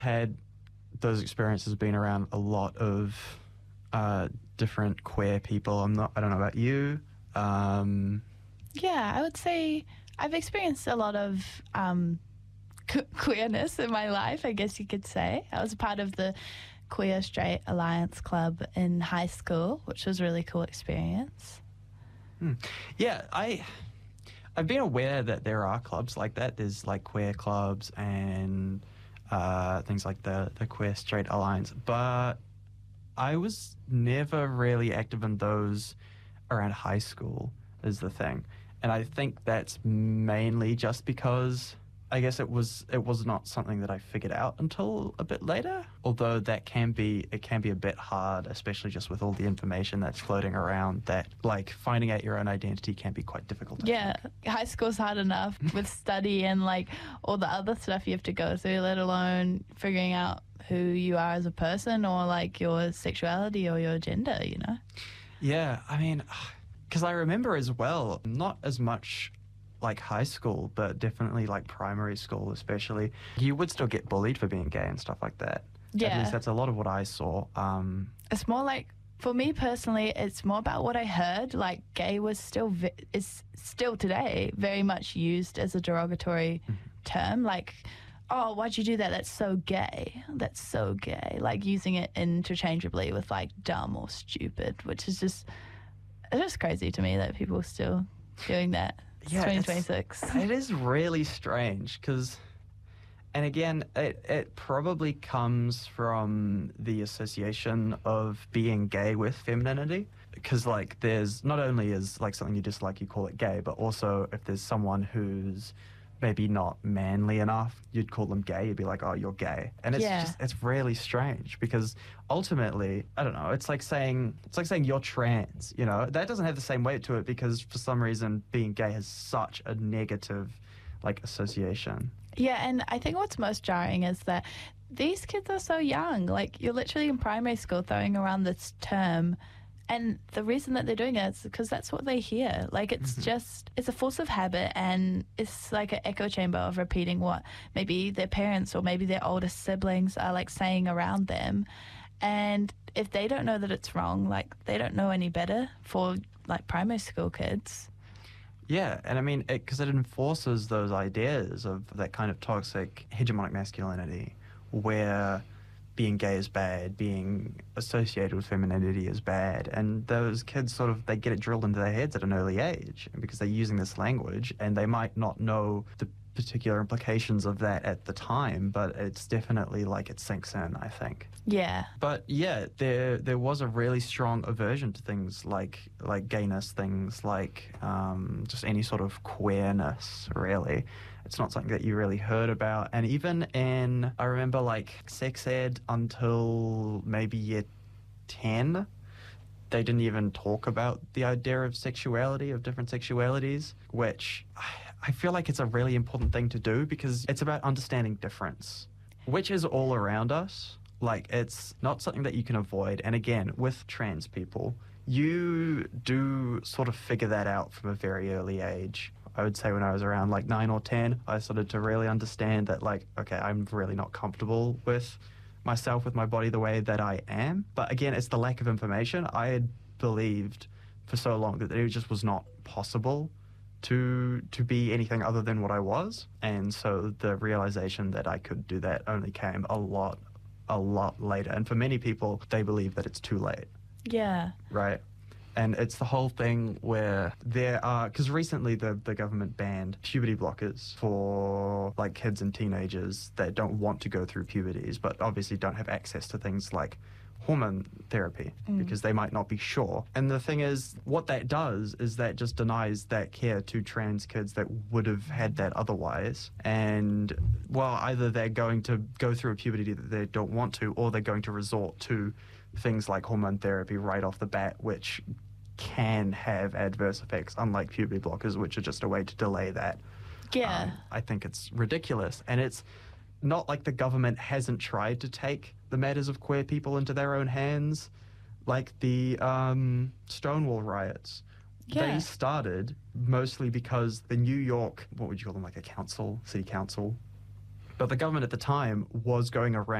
had those experiences been around a lot of different queer people. I don't know about you. Yeah, I would say I've experienced a lot of queerness in my life, I guess you could say. I was a part of the Queer Straight Alliance Club in high school, which was a really cool experience. Yeah, I've been aware that there are clubs like that. There's like queer clubs and things like the Queer Straight Alliance, but I was never really active in those around high school is the thing. And I think that's mainly just because I guess it was not something that I figured out until a bit later. Although it can be a bit hard, especially just with all the information that's floating around, that like finding out your own identity can be quite difficult. Yeah, high school's hard enough with study and like all the other stuff you have to go through, let alone figuring out who you are as a person or like your sexuality or your gender, you know? Yeah, I mean, because I remember as well, not as much like high school, but definitely like primary school especially, you would still get bullied for being gay and stuff like that. Yeah. At least that's a lot of what I saw. It's more like, for me personally, it's more about what I heard. Like, gay was is still today very much used as a derogatory term. Like, oh, why'd you do that? That's so gay. That's so gay. Like, using it interchangeably with like dumb or stupid, which is just, it's just crazy to me that people are still doing that. It's 2026. It is really strange because, and again, it probably comes from the association of being gay with femininity. Because, like, there's not only is like something you dislike, you call it gay, but also if there's someone who's maybe not manly enough, you'd call them gay. You'd be like, oh, you're gay. And it's really strange because ultimately, I don't know, it's like saying you're trans, you know? That doesn't have the same weight to it because for some reason being gay has such a negative like association. Yeah, and I think what's most jarring is that these kids are so young. Like, you're literally in primary school throwing around this term. And the reason that they're doing it is because that's what they hear. Like, it's just, it's a force of habit, and it's like an echo chamber of repeating what maybe their parents or maybe their older siblings are like saying around them. And if they don't know that it's wrong, like, they don't know any better for like primary school kids. Yeah, and I mean, because it enforces those ideas of that kind of toxic hegemonic masculinity where being gay is bad, being associated with femininity is bad, and those kids sort of, they get it drilled into their heads at an early age because they're using this language and they might not know the particular implications of that at the time, but it's definitely like it sinks in, I think. Yeah. But yeah, there was a really strong aversion to things like gayness, things like just any sort of queerness, really. It's not something that you really heard about. And even I remember like sex ed until maybe year 10, they didn't even talk about the idea of sexuality, of different sexualities, which I feel like it's a really important thing to do because it's about understanding difference, which is all around us. Like, it's not something that you can avoid. And again, with trans people, you do sort of figure that out from a very early age. I would say when I was around like 9 or 10, I started to really understand that, like, okay, I'm really not comfortable with myself, with my body the way that I am. But again, it's the lack of information. I had believed for so long that it just was not possible to be anything other than what I was. And so the realization that I could do that only came a lot later. And for many people, they believe that it's too late. Yeah. Right. And it's the whole thing where there are, because recently the government banned puberty blockers for like kids and teenagers that don't want to go through puberties, but obviously don't have access to things like hormone therapy because they might not be sure. And the thing is, what that does is that just denies that care to trans kids that would have had that otherwise. And well, either they're going to go through a puberty that they don't want to, or they're going to resort to things like hormone therapy right off the bat, which can have adverse effects, unlike puberty blockers, which are just a way to delay that. Yeah. I think it's ridiculous. And it's not like the government hasn't tried to take the matters of queer people into their own hands, like the Stonewall riots. Yeah. They started mostly because the New York, what would you call them, like a council, city council, But the government at the time was going around